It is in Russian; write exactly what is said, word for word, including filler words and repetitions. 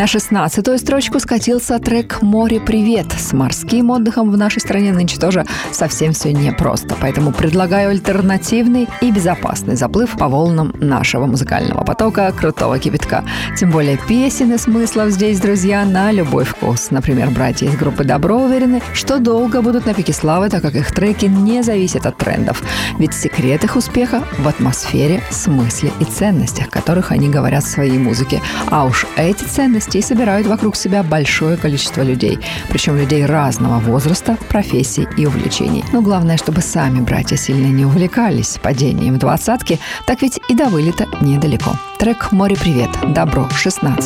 На шестнадцатую строчку скатился трек «Море, привет». С морским отдыхом в нашей стране нынче тоже совсем все непросто. Поэтому предлагаю альтернативный и безопасный заплыв по волнам нашего музыкального потока крутого кипятка. Тем более песен и смыслов здесь, друзья, на любой вкус. Например, братья из группы «Добро» уверены, что долго будут на пике славы, так как их треки не зависят от трендов. Ведь секрет их успеха в атмосфере, смысле и ценностях, которых они говорят в своей музыке. А уж эти ценности и собирают вокруг себя большое количество людей. Причем людей разного возраста, профессий и увлечений. Но главное, чтобы сами братья сильно не увлекались падением в двадцатки, так ведь и до вылета недалеко. Трек «Море, привет», «Добро», шестнадцать.